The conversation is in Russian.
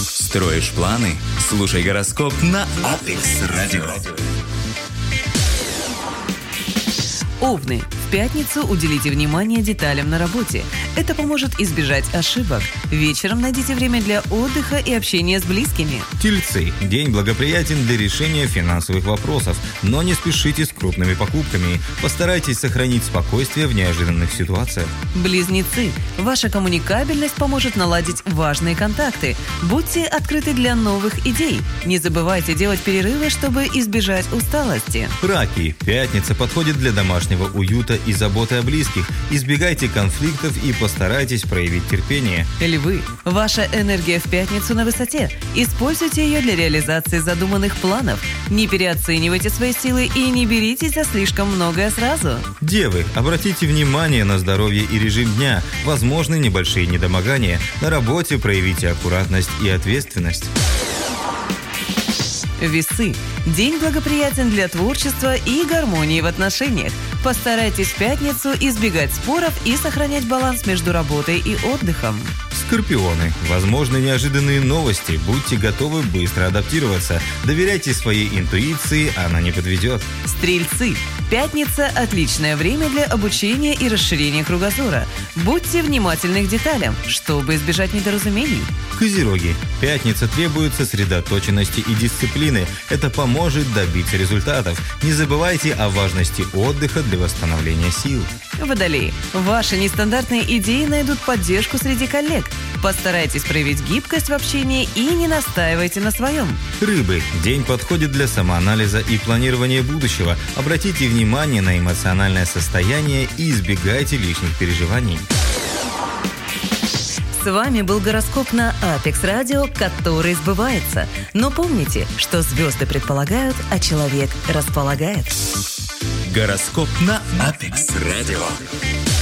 Строишь планы? Слушай гороскоп на Апекс Радио. Овны. В пятницу уделите внимание деталям на работе. Это поможет избежать ошибок. Вечером найдите время для отдыха и общения с близкими. Тельцы. День благоприятен для решения финансовых вопросов, но не спешите с крупными покупками. Постарайтесь сохранить спокойствие в неожиданных ситуациях. Близнецы. Ваша коммуникабельность поможет наладить важные контакты. Будьте открыты для новых идей. Не забывайте делать перерывы, чтобы избежать усталости. Раки. Пятница подходит для домашнего уюта и заботы о близких. Избегайте конфликтов и постарайтесь проявить терпение. Львы. Ваша энергия в пятницу на высоте. Используйте ее для реализации задуманных планов. Не переоценивайте свои силы и не беритесь за слишком многое сразу. Девы. Обратите внимание на здоровье и режим дня. Возможны небольшие недомогания. На работе проявите аккуратность и ответственность. Весы. День благоприятен для творчества и гармонии в отношениях. Постарайтесь в пятницу избегать споров и сохранять баланс между работой и отдыхом. Скорпионы. Возможны неожиданные новости. Будьте готовы быстро адаптироваться. Доверяйте своей интуиции, она не подведет. Стрельцы. Пятница – отличное время для обучения и расширения кругозора. Будьте внимательны к деталям, чтобы избежать недоразумений. Козероги. Пятница требует сосредоточенности и дисциплины. Это поможет добиться результатов. Не забывайте о важности отдыха для восстановления сил. Водолеи. Ваши нестандартные идеи найдут поддержку среди коллег. Постарайтесь проявить гибкость в общении и не настаивайте на своем. Рыбы. День подходит для самоанализа и планирования будущего. Обратите внимание на эмоциональное состояние и избегайте лишних переживаний. С вами был гороскоп на Апекс Радио, который сбывается. Но помните, что звезды предполагают, а человек располагает. Гороскоп на Апекс Радио.